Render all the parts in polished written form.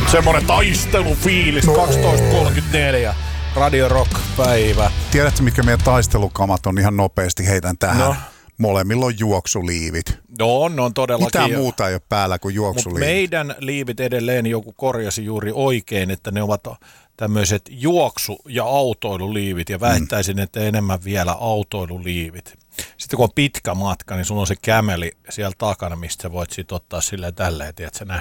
Semmonen taistelufiilis, 12.34. Radio Rock-päivä. Tiedätkö, mitkä meidän taistelukamat on? Ihan nopeasti heitän tähän. No. Molemmilla on juoksuliivit. No on todellakin. Mitään muuta ei ole päällä kuin juoksuliivit. Mutta meidän liivit edelleen joku korjasi juuri oikein, että ne ovat tämmöiset juoksu- ja autoiluliivit. Ja väittäisin, että enemmän vielä autoiluliivit. Sitten kun on pitkä matka, niin sulla on se kämeli siellä takana, mistä sä voit sit ottaa silleen tälleen, tiedätkö näin.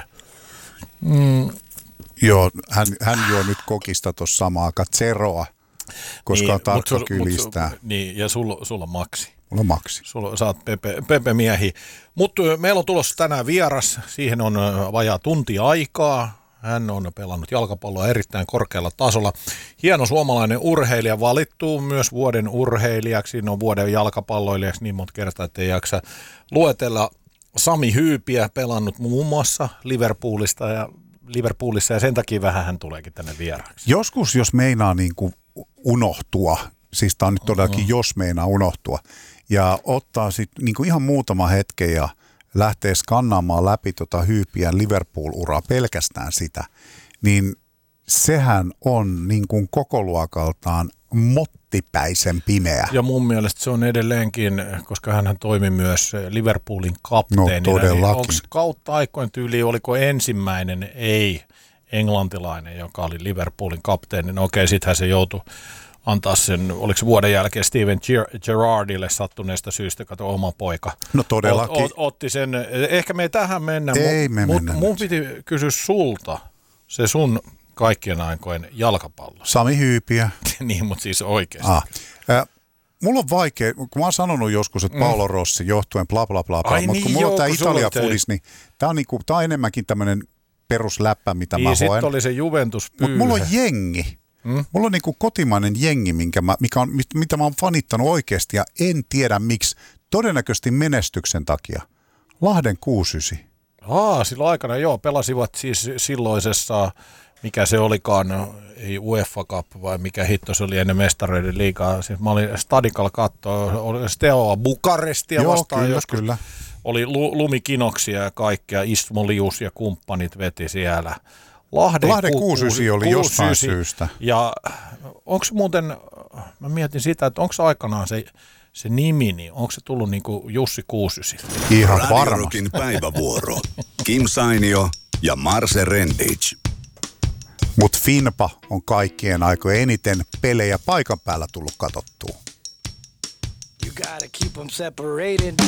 Joo, hän juo nyt kokista tuossa samaa aikaa Zeroa, koska niin, on tarkka kylistää. Niin, ja sulla on Maxi. Mulla on Maxi. Sä oot Pepe-miehi. Mutta meillä on tulossa tänään vieras. Siihen on vajaa tunti aikaa. Hän on pelannut jalkapalloa erittäin korkealla tasolla. Hieno suomalainen urheilija, valittu myös vuoden urheilijaksi. No vuoden jalkapalloilijaksi niin monta kertaa, että ei jaksa luetella. Sami Hyypiä pelannut muun muassa Liverpoolissa ja sen takia vähän hän tuleekin tänne vieraaksi. Joskus, jos meinaa niin kuin unohtua, siis tämä on nyt todellakin jos meinaa unohtua, ja ottaa sitten niin kuin ihan muutama hetken ja lähtee skannaamaan läpi Hyypiän Liverpool-uraa, pelkästään sitä, niin sehän on niin kuin kokoluokaltaan mottipäisen pimeä. Ja mun mielestä se on edelleenkin, koska hän toimi myös Liverpoolin kapteenina. No todellakin. Niin onko kautta aikoin tyyli, oliko ensimmäinen englantilainen, joka oli Liverpoolin kapteeni? No okei, sittenhän se joutui antaa sen, oliko se vuoden jälkeen Steven Gerrardille sattuneesta syystä, kato oma poika. No todellakin. Otti sen, ehkä me ei tähän mennä, mutta mun piti kysyä sulta se sun kaikkien aikojen jalkapallo. Sami Hyypiä. Niin, mutta siis oikeasti. Mulla on vaikea, kun mä oon sanonut joskus, että Paolo Rossi johtuen bla bla bla, mutta niin, kun mulla on tää Italia-fudis, niin tää on enemmänkin tämmönen perusläppä, mitä mä hoen. Sitten oli se Juventus-pyyhä. Mutta mulla on jengi. Mulla on niinku kotimainen jengi, mitä mä oon fanittanut oikeasti ja en tiedä miksi. Todennäköisesti menestyksen takia. Lahden 69. Silloin aikana pelasivat siis silloisessa, mikä se olikaan, ei UEFA Cup vai mikä hitto se oli ennen mestareiden liigaa. Siis mä olin Stadikalla katsoa, Steaua Bukarestia vastaan. Kyllä. Oli lumikinoksia ja kaikkea, Istmo Lius ja kumppanit veti siellä. Lahden 69 oli jostain syystä. Ja onko muuten, mä mietin sitä, että onko aikanaan se nimi, niin onko se tullut niin kuin Jussi 69? Ihan varmasti. Radio Rockin päivävuoro. Kim Sainio ja Marse Rendic. Mut Finpa on kaikkien aikojen eniten pelejä paikan päällä tullut katsottua. You gotta keep them separated.